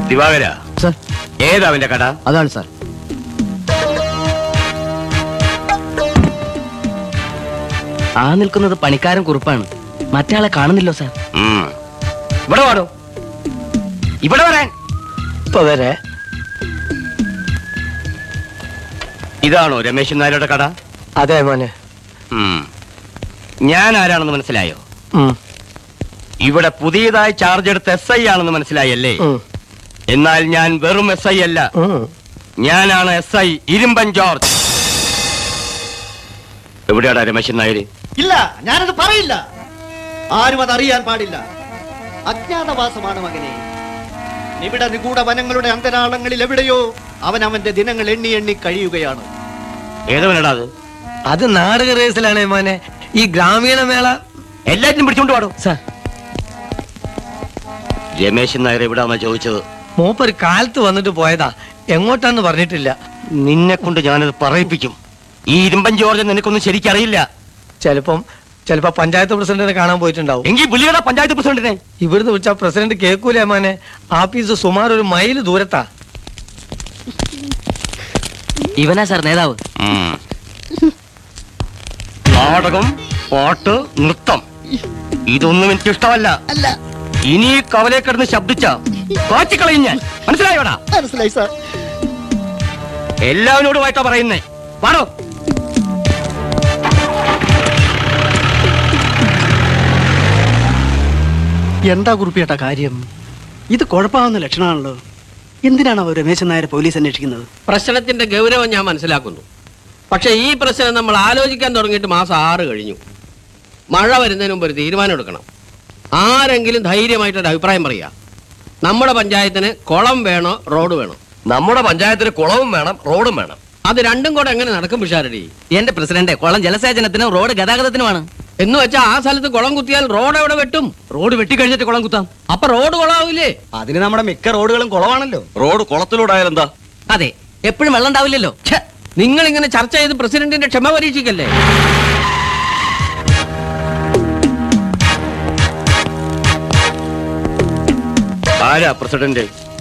Divakara sir, ഏതാ അവന്റെ കട? അതാണ് സാർ. ആ നിൽക്കുന്നത് പണിക്കാരൻ കുറുപ്പാണ്. മറ്റയാളെ കാണുന്നില്ലോ സാർ. ഇവിടെ വാടോ, ഇവിടെ വരാൻ. ഇപ്പൊ വരെ. ഇതാണോ രമേശൻ നായരുടെ കട? അതെ മോനെ. ഞാൻ ആരാണെന്ന് മനസ്സിലായോ? ഇവിടെ പുതിയതായി ചാർജ് എടുത്ത SI ആണെന്ന് മനസ്സിലായല്ലേ? എന്നാൽ ഞാൻ വെറും SI അല്ല, ഞാനാണ് SI ഇരുമ്പൻ ജോർജ്. എവിടെയാടാ രമേശൻ നായര്? ഇല്ല, ഞാനത് പറയില്ല. ആരും അതറിയാൻ പാടില്ല. അജ്ഞാതവാസമാണ് മകനെ. നിബിഡ നിഗൂഢ വനങ്ങളുടെ അന്തരാളങ്ങളിൽ എവിടെയോ അവൻ അവന്റെ ദിനങ്ങൾ എണ്ണി എണ്ണി കഴിയുകയാണ്. ഏതവനടാ അത്? അത് നാടക റേസിലാണ് മോനെ. ഈ ഗ്രാമീണ മേള എല്ലാറ്റിനും പിടിച്ചോണ്ട് പാടും. സാർ, രമേശൻ നായർ എവിടാന്നാ ചോദിച്ചത്? മൂപ്പര് കാലത്ത് വന്നിട്ട് പോയതാ, എങ്ങോട്ടാന്ന് പറഞ്ഞിട്ടില്ല. നിന്നെ കൊണ്ട് ഞാനത് പറയിപ്പിക്കും. ഈ ഇരുമ്പൻ ജോർജ് നിനക്കൊന്നും ശരിക്കറിയില്ല. ചിലപ്പോ പഞ്ചായത്ത് പ്രസിഡന്റിനെ കാണാൻ പോയിട്ടുണ്ടാവും. എങ്കിൽ വിളിയടാ പഞ്ചായത്ത് പ്രസിഡന്റിനെ. ഇവിടുന്ന് വിളിച്ചാ പ്രസിഡന്റ് കേൾക്കൂലേ മോനെ. ആഫീസ് സുമാർ ഒരു മൈൽ ദൂരത്താ. ഇവനാ സാർ നേതാവ്. നാടകം, പാട്ട്, നൃത്തം ഇതൊന്നും എനിക്ക് ഇഷ്ടമല്ല. ഇനി ഈ കവലെ കിടന്ന് ശബ്ദിച്ച കാച്ചിക്കളയും ഞാൻ. മനസ്സിലായോടാ? മനസ്സിലായി സാർ. എല്ലാവരോടുമായിട്ടാ പറയുന്നേ. പാടോ. എന്താ കുറിപ്പിയേട്ട കാര്യം? ഇത് കുഴപ്പമാവുന്ന ലക്ഷണമാണല്ലോ. എന്തിനാണ് അവർ രമേശൻ നായരെ പോലീസ് അന്വേഷിക്കുന്നത്? പ്രശ്നത്തിന്റെ ഗൗരവം ഞാൻ മനസ്സിലാക്കുന്നു. പക്ഷെ ഈ പ്രശ്നം നമ്മൾ ആലോചിക്കാൻ തുടങ്ങിയിട്ട് മാസം 6 കഴിഞ്ഞു. മഴ വരുന്നതിന് മുമ്പ് ഒരു തീരുമാനം എടുക്കണം. ആരെങ്കിലും ധൈര്യമായിട്ടൊരു അഭിപ്രായം പറയുക. നമ്മുടെ പഞ്ചായത്തിന് കുളം വേണോ റോഡ് വേണോ? നമ്മുടെ പഞ്ചായത്തിന് കുളവും വേണം, റോഡും വേണം. അത് രണ്ടും കൂടെ എങ്ങനെ നടക്കും പിഷാരടി? എന്റെ പ്രസിഡന്റ്, കുളം ജലസേചനത്തിനും റോഡ് ഗതാഗതത്തിനുമാണ്. എന്ന് വെച്ചാൽ ആ സ്ഥലത്ത് കുളം കുത്തിയാൽ റോഡ് എവിടെ വെട്ടും? റോഡ് വെട്ടിക്കഴിഞ്ഞിട്ട് കുളം കുത്താം. അപ്പൊ റോഡ് കുളമാവില്ലേ? അതിന് നമ്മുടെ മിക്ക റോഡുകളും കുളമാണല്ലോ. റോഡ് കുളത്തിലൂടായാൽ എന്താ? അതെ, എപ്പോഴും വെള്ളം ഉണ്ടാവില്ലല്ലോ. നിങ്ങൾ ഇങ്ങനെ ചർച്ച ചെയ്ത് പ്രസിഡന്റിന്റെ ക്ഷമ പരീക്ഷിക്കല്ലേ? ആരാ പ്രസിഡന്റ്?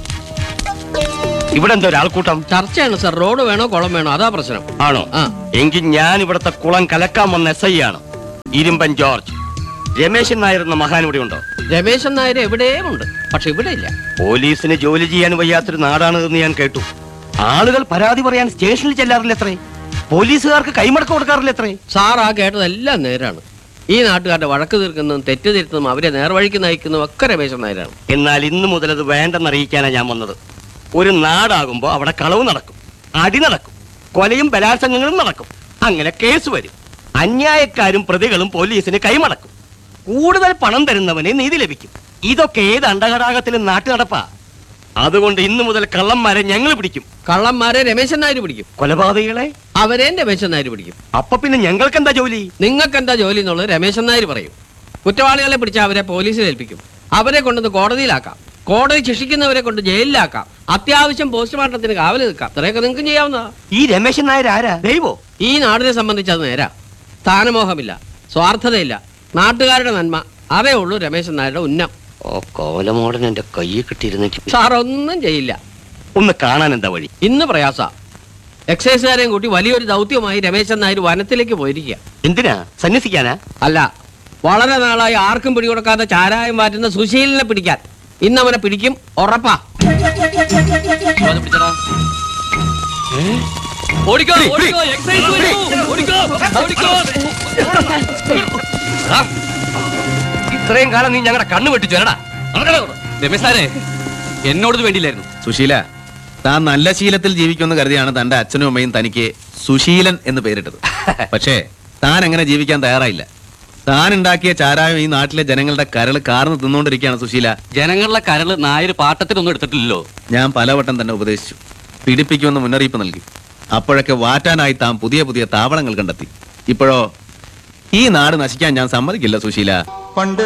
ഇവിടെ എന്താ ഒരാൾക്കൂട്ടം? ചർച്ചയാണ് സർ. റോഡ് വേണോ കുളം വേണോ, അതാ പ്രശ്നം. ആണോ? ആ. എങ്കിൽ ഞാൻ ഇവിടത്തെ കുളം കലക്കാൻ വന്ന SI ആണ്, ഇരുമ്പൻ ജോർജ്. രമേശൻ നായർ എന്ന മഹാൻ ഇവിടെ ഉണ്ടോ? രമേശൻ നായർ എവിടെയും ഉണ്ട്, പക്ഷെ ഇവിടെ ഇല്ല. പോലീസിന് ജോലി ചെയ്യാൻ വയ്യാത്തൊരു നാടാണ് എന്ന് ഞാൻ കേട്ടു. ആളുകൾ പരാതി പറയാൻ സ്റ്റേഷനിൽ ചെല്ലാറില്ല എത്രേ? പോലീസുകാർക്ക് കൈമടക്കം കൊടുക്കാറില്ല എത്രേ? സാർ ആ കേട്ടതെല്ലാം നേരാണ്. ഈ നാട്ടുകാരുടെ വഴക്ക് തീർക്കുന്നതും തെറ്റ് തിരുത്തുന്നതും അവരെ നേർവഴിക്ക് നയിക്കുന്നതും ഒക്കെ രമേശൻ നായരാണ്. എന്നാൽ ഇന്നു മുതൽ അത് വേണ്ടെന്നറിയിക്കാനാണ് ഞാൻ വന്നത്. ഒരു നാടാകുമ്പോ അവിടെ കളവ് നടക്കും, അടി നടക്കും, കൊലയും ബലാത്സംഗങ്ങളും നടക്കും. അങ്ങനെ കേസ് വരും. അന്യായക്കാരും പ്രതികളും പോലീസിന് കൈമടക്കും. കൂടുതൽ പണം തരുന്നവന് നീതി ലഭിക്കും. ഇതൊക്കെ ഏത് അണ്ടഘടാകത്തിലും നാട്ടു നടപ്പാ. അതുകൊണ്ട് ഇന്നു മുതൽ കള്ളന്മാരെ ഞങ്ങൾ പിടിക്കും. കള്ളന്മാരെ രമേശൻ നായർ പിടിക്കും. കൊലപാതകികളെ അവരെ രമേശൻ നായർ പിടിക്കും. അപ്പൊ പിന്നെ ഞങ്ങൾക്ക് എന്താ ജോലി? നിങ്ങൾക്ക് എന്താ ജോലി എന്നുള്ളത് രമേശൻ നായർ പറയും. കുറ്റവാളികളെ പിടിച്ച് അവരെ പോലീസിൽ ഏൽപ്പിക്കും. അവരെ കൊണ്ടത് കോടതിയിലാക്കാം. കോടതി ശിക്ഷിക്കുന്നവരെ കൊണ്ട് ജയിലിലാക്കാം. അത്യാവശ്യം പോസ്റ്റ്മോർട്ടത്തിന് കാവൽ നിൽക്കാം. ഇത്രയൊക്കെ നിങ്ങൾക്ക് ചെയ്യാവുന്നതാ. ഈ രമേശൻ നായർ ആരാ? ദൈവോ? ഈ നാടിനെ സംബന്ധിച്ച് അത് നേരാ. സ്ഥാനമോഹമില്ല, സ്വാർത്ഥതയില്ല, നാട്ടുകാരുടെ നന്മ, അതേ ഉള്ളൂ രമേശൻ നായരുടെ ഉന്നം. ഓ, കോലമോടൻ എന്റെ കയ്യിൽ കിട്ടിയിരുന്നെങ്കിൽ സാർ ഒന്നും ചെയ്യില്ല. ഒന്ന് കാണാൻ എന്താ വഴി? ഇന്ന് പ്രയാസ. എക്സൈസുകാരെയും കൂട്ടി വലിയൊരു ദൗത്യമായി രമേശൻ നായർ വനത്തിലേക്ക് പോയിരിക്കുക. എന്തിനാ? സന്യസിക്കാനാ? അല്ല, വളരെ നാളായി ആർക്കും പിടികൊടുക്കാതെ ചാരായം മാറ്റുന്ന സുശീലിനെ പിടിക്കാൻ. ഇന്ന് അവനെ പിടിക്കും, ഉറപ്പാ. ഇത്രയും കാലം നീ ഞങ്ങളുടെ കണ്ണു വെട്ടിച്ചു. രമേശ് സാറേ, എന്നോടത് വേണ്ടിയില്ലായിരുന്നു. സുശീല, താൻ നല്ല ശീലത്തിൽ ജീവിക്കുമെന്ന് കരുതിയാണ് തന്റെ അച്ഛനും അമ്മയും തനിക്ക് സുശീലൻ എന്ന് പേരിട്ടത്. പക്ഷേ താൻ അങ്ങനെ ജീവിക്കാൻ തയ്യാറായില്ല. താൻ ഉണ്ടാക്കിയ ചാരായം ഈ നാട്ടിലെ ജനങ്ങളുടെ കരള് കാർന്ന് തിന്നുകൊണ്ടിരിക്കുകയാണ് സുശീല. ജനങ്ങളുടെ കരള് നായർ പാട്ടത്തിനൊന്നും എടുത്തിട്ടില്ലല്ലോ. ഞാൻ പലവട്ടം തന്നെ ഉപദേശിച്ചു, പീഡിപ്പിക്കുമെന്ന് മുന്നറിയിപ്പ് നൽകി. അപ്പോഴൊക്കെ വാറ്റാനായി താൻ പുതിയ പുതിയ താവളങ്ങൾ കണ്ടെത്തി. ഇപ്പോഴോ ഈ നാട് നശിക്കാൻ ഞാൻ സമ്മതിക്കില്ല സുശീല. പണ്ട്